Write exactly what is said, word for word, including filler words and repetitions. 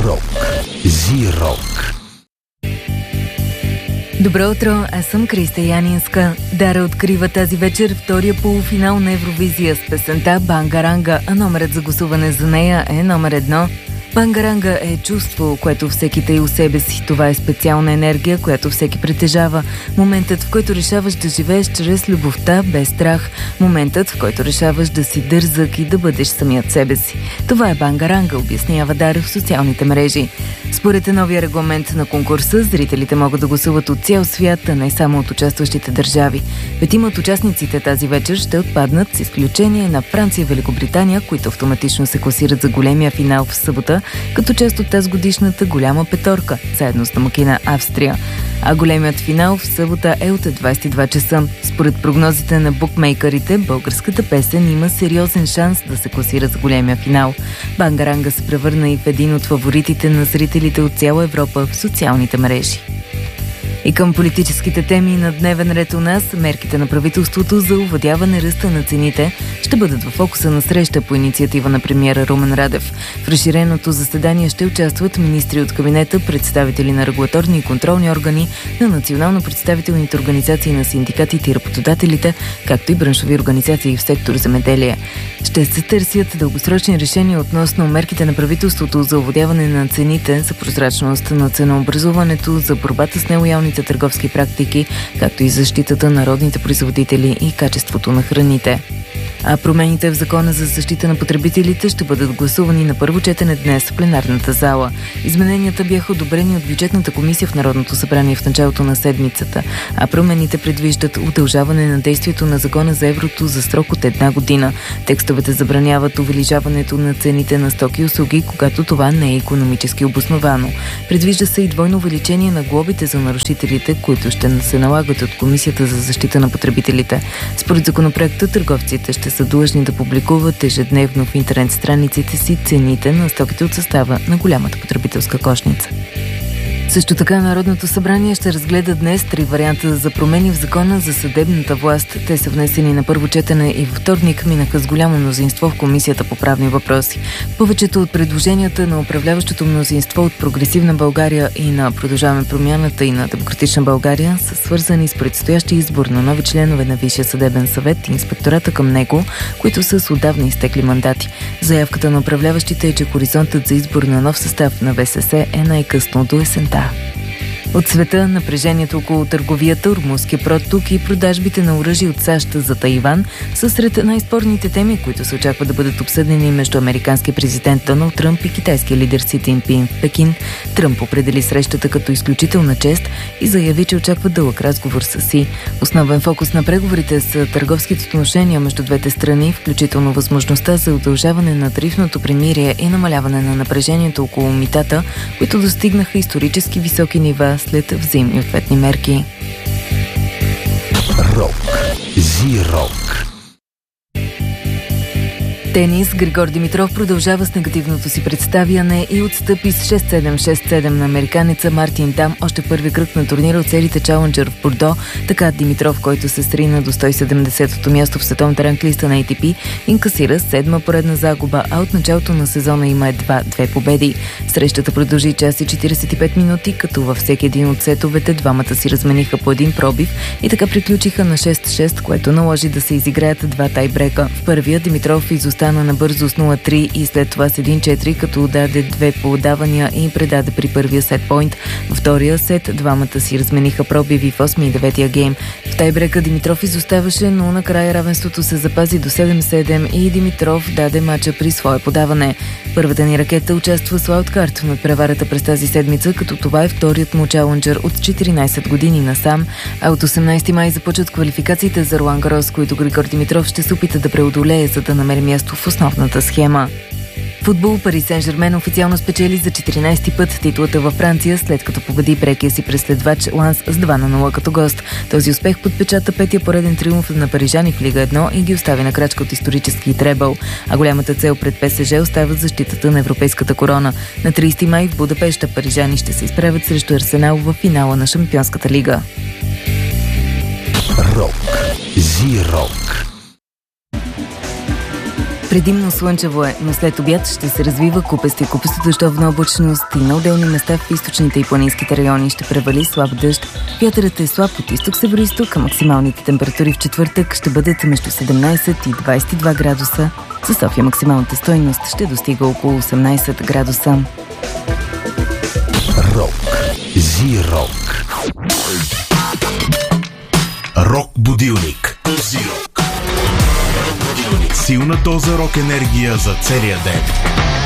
Рок. Зи-рок. Добро утро, аз съм Криста Янинска. Дара открива тази вечер втория полуфинал на Евровизия с песента Бангаранга, а номерът за гласуване за нея е номер едно. Бангаранга е чувство, което всеки тъй у себе си. Това е специална енергия, която всеки притежава. Моментът, в който решаваш да живееш чрез любовта, без страх. Моментът, в който решаваш да си дързък и да бъдеш самият себе си. Това е Бангаранга, обяснява Дара в социалните мрежи. Според новия регламент на конкурса, зрителите могат да гласуват от цял свят, а не само от участващите държави. Петима от участниците тази вечер ще отпаднат, с изключение на Франция и Великобритания, които автоматично се класират за големия финал в събота, като част от тази годишната голяма петорка, заедно с домакина Австрия. А големият финал в събота е от двадесет и два часа. Според прогнозите на букмейкърите, българската песен има сериозен шанс да се класира за големия финал. Бангаранга се превърна и в един от фаворитите на зрителите от цяла Европа в социалните мрежи. И към политическите теми на дневен ред у нас, мерките на правителството за овладяване ръста на цените ще бъдат в фокуса на среща по инициатива на премиера Румен Радев. В разширеното заседание ще участват министри от кабинета, представители на регулаторни и контролни органи, на национално представителните организации на синдикатите и работодателите, както и браншови организации в сектор земеделие. Ще се търсят дългосрочни решения относно мерките на правителството за овладяване на цените, за прозрачност на ценообразуването, за борбата с нелоялните търговски практики, както и защитата на народните производители и качеството на храните. А промените в Закона за защита на потребителите ще бъдат гласувани на първо четене днес в пленарната зала. Измененията бяха одобрени от бюджетната комисия в Народното събрание в началото на седмицата, а промените предвиждат удължаване на действието на Закона за еврото за срок от една година. Текстовете забраняват увеличаването на цените на стоки и услуги, когато това не е икономически обосновано. Предвижда се и двойно увеличение на глобите за нарушителите, които ще се налагат от Комисията за защита на потребителите. Според законопроекта, търговците ще са длъжни да публикуват ежедневно в интернет страниците си цените на стоките от състава на голямата потребителска кошница. Също така Народното събрание ще разгледа днес три варианта за промени в Закона за съдебната власт. Те са внесени на първо четене и във вторник минаха с голямо мнозинство в Комисията по правни въпроси. Повечето от предложенията на управляващото мнозинство от Прогресивна България и на Продължаваме промяната и на Демократична България са свързани с предстоящия избор на нови членове на Висшия съдебен съвет и инспектората към него, които са с отдавна изтекли мандати. Заявката на управляващите е, че хоризонтът за избор на нов състав на ВСС е най-късно до есента. От света, напрежението около търговията, Ормузския проток и продажбите на оръжие от САЩ за Тайван са сред най-спорните теми, които се очаква да бъдат обсъдени между американския президент Доналд Тръмп и китайския лидер Си Цзинпин в Пекин. Тръмп определи срещата като изключителна чест и заяви, че очаква дълъг разговор с Си. Основен фокус на преговорите са търговските отношения между двете страни, включително възможността за удължаване на тарифното примирие и намаляване на напрежението около митата, които достигнаха исторически високи нива след взаимни ответни мерки. Рок. Зи-рок. Тенис. Григор Димитров продължава с негативното си представяне и отстъпи с шест седем шест седем на американеца Мартин Дам още в първи кръг на турнира от серията Чаленджър в Бордо. Така Димитров, който се срина до сто и седемдесетото място в световната ранглиста на Ей Ти Пи, инкасира седма поредна загуба, а от началото на сезона има едва две победи. Срещата продължи час и четиридесет и пет минути, като във всеки един от сетовете двамата си размениха по един пробив и така приключиха на шест шест, което наложи да се изиграят два тайбрека. В първия Димитров изостана на бързо с нула три и след това с един четири, като отдаде две поотдавания и предаде при първия сетпойнт. Във втория сет двамата си размениха пробиви в осми и деветия гейм. В тайбрека Димитров изоставаше, но накрая равенството се запази до седем седем и Димитров даде мача при свое подаване. Първата ни ракета участва с лаудкарт над преварата през тази седмица, като това е вторият му чаленджър от четиринадесет години насам, а от осемнадесети май започват квалификациите за Ролан Гарос, които Григор Димитров ще се опита да преодолее, за да намери място в основната схема. Футбол. Пари Сен-Жермен официално спечели за четиринадесети път титлата във Франция, след като победи прекия си преследвач Ланс с два на нула като гост. Този успех подпечата петия пореден триумф на парижани в Лига едно и ги остави на крачка от исторически требъл. А голямата цел пред Пе Ес Же остава защитата на европейската корона. На тридесети май в Будапеща парижани ще се изправят срещу Арсенал в финала на Шампионската лига. Рок. Зи-рок. Предимно слънчево е, но след обяд ще се развива купест и купеста дъждовна облачност и на отделни места в източните и планинските райони ще превали слаб дъжд. Вятърът е слаб от изток-североизток, а максималните температури в четвъртък ще бъдат между седемнайсет и двайсет и два градуса. За София максималната стойност ще достига около осемнайсет градуса. Рок. Зи-рок. Рок будилник. Зи-рок. Силна доза рок енергия за целия ден.